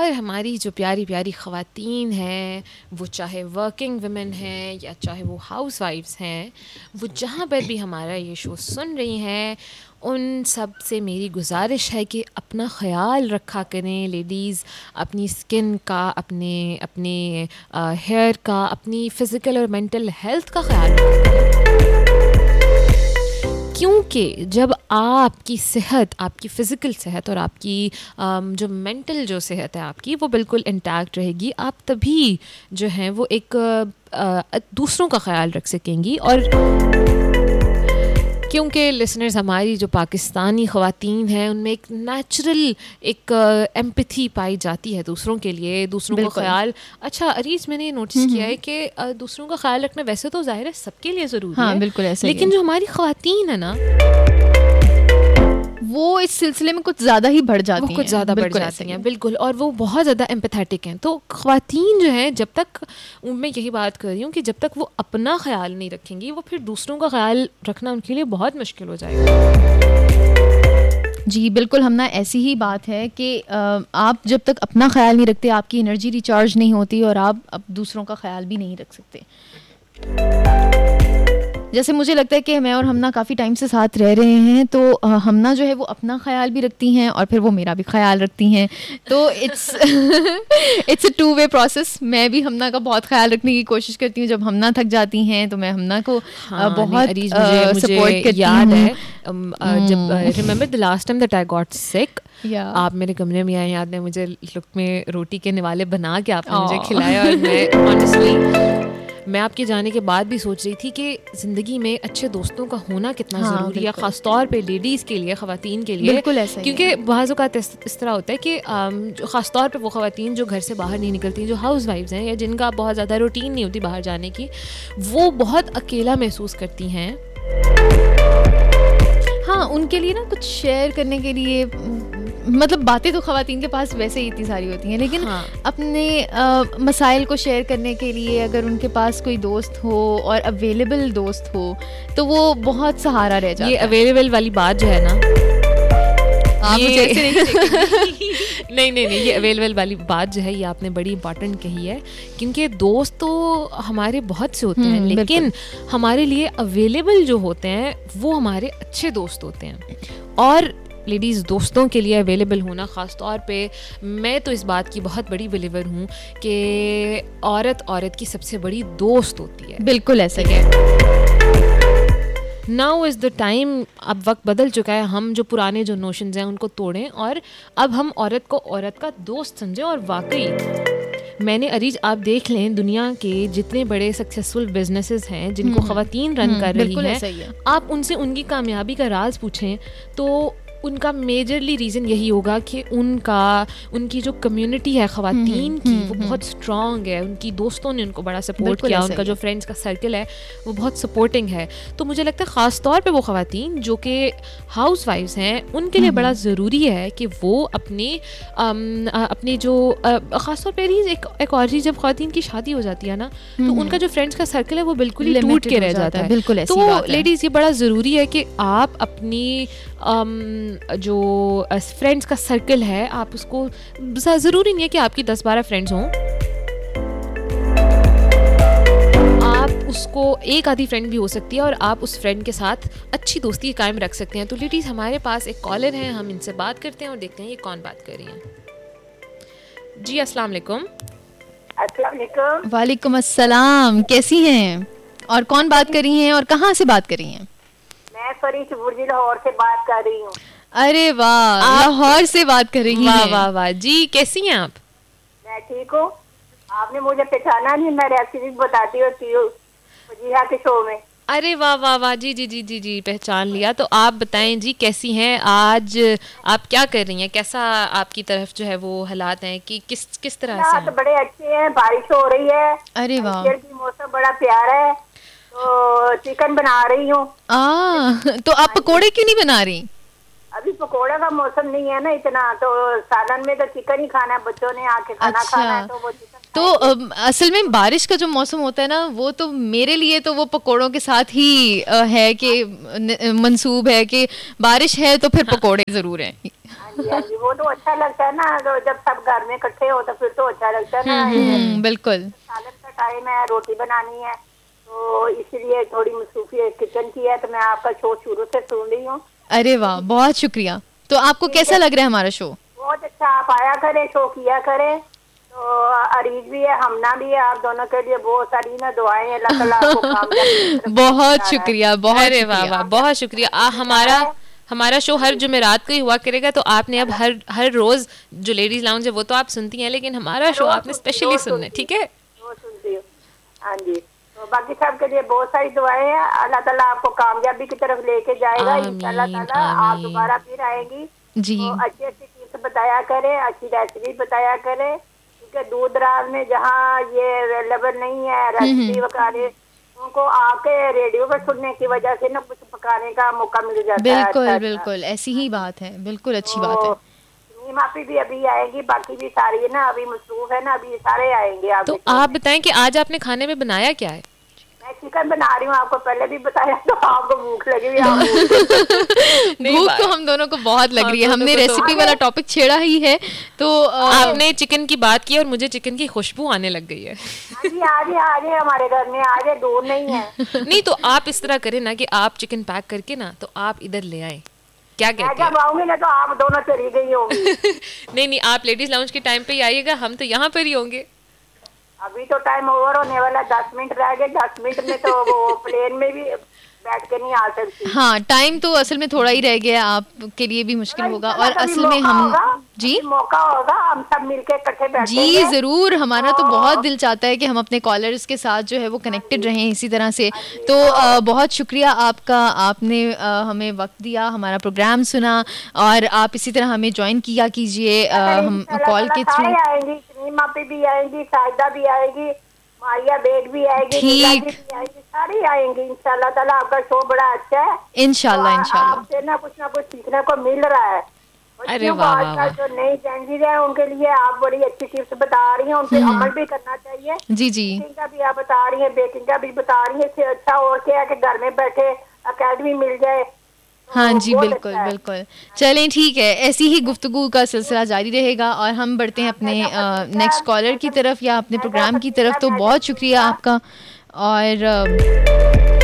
और हमारी जो प्यारी प्यारी ख़वातीन हैं, वो चाहे वर्किंग वुमेन हैं या चाहे वो हाउस वाइफ्स हैं, वो जहाँ पर भी हमारा ये शो सुन रही हैं, उन सब से मेरी गुजारिश है कि अपना ख़याल रखा करें लेडीज़, अपनी स्किन का, अपने अपने हेयर का, अपनी फ़िज़िकल और मेंटल हेल्थ का ख़याल रखा करें, क्योंकि जब आपकी सेहत, आपकी फ़िज़िकल सेहत और आपकी जो मेंटल जो सेहत है आपकी, वो बिल्कुल इंटैक्ट रहेगी, आप तभी जो है वो एक दूसरों का ख़याल रख सकेंगी। और क्योंकि लिसनर्स हमारी जो पाकिस्तानी ख़वातीन हैं, उनमें एक नेचुरल एक एम्पैथी पाई जाती है दूसरों के लिए, दूसरों का ख़याल। अच्छा अरीज, मैंने नोटिस किया है कि दूसरों का ख़याल रखना वैसे तो ज़ाहिर है सबके लिए ज़रूरी है, बिल्कुल ऐसे लेकिन जो हमारी ख़वातीन है ना, वो इस सिलसिले में कुछ ज़्यादा ही बढ़ जाती हैं, कुछ ज़्यादा बढ़ जाती हैं, बिल्कुल। और वो बहुत ज़्यादा एम्पैथेटिक हैं। तो ख़वातीन जो हैं, जब तक, मैं यही बात कर रही हूँ कि जब तक वो अपना ख़याल नहीं रखेंगी, वो फिर दूसरों का ख़याल रखना उनके लिए बहुत मुश्किल हो जाएगा। जी बिल्कुल, हमना ऐसी ही बात है कि आप जब तक अपना ख़याल नहीं रखते, आपकी एनर्जी रिचार्ज नहीं होती और आप अब दूसरों का ख़याल भी नहीं रख सकते। जैसे मुझे लगता है कि मैं और हमना काफ़ी टाइम से साथ रह रहे हैं, तो हमना जो है वो अपना ख्याल भी रखती हैं और फिर वो मेरा भी ख्याल रखती हैं, तो it's a two way process. मैं भी हमना का बहुत ख्याल रखने की कोशिश करती हूँ, जब हमना थक जाती हैं तो मैं हमना को बहुत सपोर्ट करती याद है जब remember the last time that I got sick, आप मेरे कमरे में आए, याद है मुझे लुक में रोटी के निवाले बना के आपने मुझे खिलाया, और मैं ऑनेस्टली मैं आपके जाने के बाद भी सोच रही थी कि ज़िंदगी में अच्छे दोस्तों का होना कितना ज़रूरी है, ख़ास तौर पे लेडीज़ के लिए, ख़वातीन के लिए। बिल्कुल ऐसा ही, क्योंकि बाज़ औक़ात इस तरह होता है कि जो ख़ास तौर पे वो ख़वातीन जो घर से बाहर नहीं निकलती, जो हाउस वाइफ्स हैं या जिनका बहुत ज़्यादा रूटीन नहीं होती बाहर जाने की, वो बहुत अकेला महसूस करती हैं। हाँ, उनके लिए ना कुछ शेयर करने के लिए, मतलब बातें तो ख़वातीन के पास वैसे ही इतनी सारी होती हैं, लेकिन अपने मसाइल को शेयर करने के लिए अगर उनके पास कोई दोस्त हो और अवेलेबल दोस्त हो तो वो बहुत सहारा रह जाता है। ये अवेलेबल वाली बात जो है ना, आप मुझे ऐसे नहीं, ये अवेलेबल वाली बात जो है ये आपने बड़ी इंपॉर्टेंट कही है, क्योंकि दोस्त तो हमारे बहुत से होते हैं, लेकिन हमारे लिए अवेलेबल जो होते हैं वो हमारे अच्छे दोस्त होते हैं। और लेडीज़, दोस्तों के लिए अवेलेबल होना, ख़ास तौर पे मैं तो इस बात की बहुत बड़ी बिलीवर हूँ कि औरत की सबसे बड़ी दोस्त होती है। बिल्कुल ऐसा ही है। नाउ इज़ द टाइम, अब वक्त बदल चुका है, हम जो पुराने जो नोशंस हैं उनको तोड़ें और अब हम औरत को औरत का दोस्त समझें। और वाकई मैंने अरीज, आप देख लें दुनिया के जितने बड़े सक्सेसफुल बिजनेसेस हैं जिनको ख़वातीन रन कर रही हैं, आप उनसे उनकी कामयाबी का राज पूछें तो उनका मेजरली रीज़न यही होगा कि उनकी जो कम्युनिटी है ख़वातीन की, वो बहुत स्ट्रॉन्ग है, उनकी दोस्तों ने उनको बड़ा सपोर्ट किया, उनका जो फ्रेंड्स का सर्कल है वो बहुत सपोर्टिंग है। तो मुझे लगता है ख़ास तौर पे वो ख़वातीन जो कि हाउस वाइफ्स हैं, उनके लिए बड़ा ज़रूरी है कि वो अपनी जो ख़ास तौर पर एक और चीज़, जब ख़वातीन की शादी हो जाती है ना, तो उनका जो फ्रेंड्स का सर्कल है वो बिल्कुल ही टूट के रह जाता है। बिल्कुल ऐसी तो बात है। लेडीज़, ये बड़ा ज़रूरी है कि आप अपनी जो फ्रेंड्स का सर्कल है, आप उसको, ज़रूरी नहीं है कि आपकी 10-12 फ्रेंड्स हों, आप उसको एक आधी फ्रेंड भी हो सकती है और आप उस फ्रेंड के साथ अच्छी दोस्ती कायम रख सकते हैं। तो लेडीज़, हमारे पास एक कॉलर है, हम इनसे बात करते हैं और देखते हैं ये कौन बात कर रही हैं। जी अस्सलाम वालेकुम। अस्सलाम वालेकुम। वालेकुम अस्सलाम, कैसी हैं और कौन बात कर रही हैं और कहाँ से बात कर रही हैं? मैं फरीद बुर्जी लाहौर से बात कर रही हूँ। अरे वाह, लाहौर से बात कर रही हैं। वाह वाह जी, कैसी हैं आप? मैं ठीक हूँ। आपने मुझे पहचाना नहीं, मैं रेसिपी बताती होती हूँ फजीहा के शो में। अरे वाह वाह वाह, जी पहचान लिया। तो आप बताएं जी, कैसी हैं आज, आप क्या कर रही हैं, कैसा आपकी तरफ जो है वो हालात हैं कि किस तरह से हैं? तो बड़े अच्छे हैं, बारिश हो रही है। अरे वाह, की मौसम बड़ा प्यारा है, तो चिकन बना रही हूँ। तो आप पकोड़े क्यों नहीं बना रही? अभी पकोड़े का मौसम नहीं है ना इतना, तो सालन में तो चिकन ही खाना है, बच्चों ने आके खाना खाना है, तो वो चिकन। तो असल में बारिश का जो मौसम होता है ना, वो तो मेरे लिए तो वो पकोड़ों के साथ ही है कि मंसूब है कि बारिश है तो फिर पकोड़े जरूर हैं। हाँ हाँ जी, वो तो अच्छा लगता है ना, तो जब सब घर में इकट्ठे हो तो फिर तो अच्छा लगता है ना। बिल्कुल। सालन का टाइम है, रोटी बनानी है, तो इसलिए थोड़ी मसरूफियत किचन की है, तो मैं आपका शो शुरू से सुन रही हूँ। अरे वाह, बहुत शुक्रिया। तो आपको कैसा लग रहा है हमारा शो? बहुत अच्छा, आप आया करें, शो किया करें। तो अरीज भी है, हमना भी है, आप दोनों के लिए बहुत सारी ना दुआएं हैं, अल्लाह ताला आपको कामयाब। बहुत शुक्रिया, बहुत अरे वाह वाह, बहुत शुक्रिया। हमारा शो हर जुमेरात को ही हुआ करेगा, तो आपने अब हर रोज जो लेडीज लाउंज है वो तो आप सुनती हैं, लेकिन हमारा शो आपने स्पेशली सुनना है, ठीक है? रोज सुनती हूँ। हाँ जी, तो बाकी सब के लिए बहुत सारी दुआएं हैं, अल्लाह ताला आपको कामयाबी की तरफ लेके जाएगा इंशाल्लाह ताला। आप दोबारा फिर आएंगी जी। तो अच्छी अच्छी टिप्स बताया करें, अच्छी रेसिपी बताया करें, क्योंकि दूर दराज में जहाँ ये अवेलेबल नहीं है रेसिपी वगैरह, उनको आके रेडियो पर सुनने की वजह से ना कुछ पकाने का मौका मिल जाता है। बिल्कुल बिल्कुल, ऐसी ही बात है, बिल्कुल अच्छी बात है। नीम आपी भी अभी आएंगी, बाकी भी सारी है ना अभी मसरूफ है ना, अभी सारे आएंगे। आप तो आप बताएं कि आज आपने खाने में बनाया क्या है? मैं चिकन बना रही हूँ, आपको पहले भी बताया, तो आपको भूख लगी हुई भूख तो हम दोनों को बहुत लग रही है, हमने रेसिपी वाला टॉपिक छेड़ा ही है। तो आपने चिकन की बात की और मुझे चिकन की खुशबू आने लग गई है। आजे हमारे घर में आजे, दूर नहीं है। नहीं तो आप इस तरह करें ना कि आप चिकन पैक करके ना तो आप इधर ले आए, क्या कहते हैं? जब आऊंगी ना तो आप दोनों चली गई होंगी। नहीं, आप लेडीज लाउंज के टाइम पे ही आइएगा, हम तो यहाँ पर ही होंगे। अभी तो टाइम ओवर होने वाला, 10 मिनट रह गए, 10 मिनट में तो वो प्लेन में भी बैठ के नहीं आ सकती। हाँ, टाइम तो असल में थोड़ा ही रह गया, आपके लिए भी मुश्किल होगा। और असल में हम जी मौका होगा, हम सब मिलके इकट्ठे बैठेंगे। जी जरूर, हमारा तो बहुत दिल चाहता है कि हम अपने कॉलर्स के साथ जो है वो कनेक्टेड रहें इसी तरह से। तो बहुत शुक्रिया आपका, आपने हमें वक्त दिया, हमारा प्रोग्राम सुना, और आप इसी तरह हमें ज्वाइन किया कीजिए हम कॉल के थ्रू। आएंगी, नीमा पे भी आएंगी, साजिदा भी आएगी, मारिया बेग भी आएगी, ठीक, सारी आएंगी इंशाल्लाह ताला। आपका शो बड़ा अच्छा है, इंशाल्लाह इंशाल्लाह। आपसे ना कुछ सीखने को मिल रहा है। अरे वाह वाह, जो नई चैनल है उनके लिए आप बड़ी अच्छी टिप्स बता रही हैं, उन पे अमल भी करना चाहिए। जी जी, बेकिंग का भी आप बता रही हैं, बेकिंग का भी बता रही हैं, इससे अच्छा और क्या है कि घर में बैठे अकेडमी मिल जाए। हाँ जी, बिल्कुल बिल्कुल। चलें ठीक है, ऐसी ही गुफ्तगू का सिलसिला जारी रहेगा, और हम बढ़ते हैं अपने नेक्स्ट कॉलर की तरफ या अपने प्रोग्राम की तरफ। तो बहुत शुक्रिया आपका। और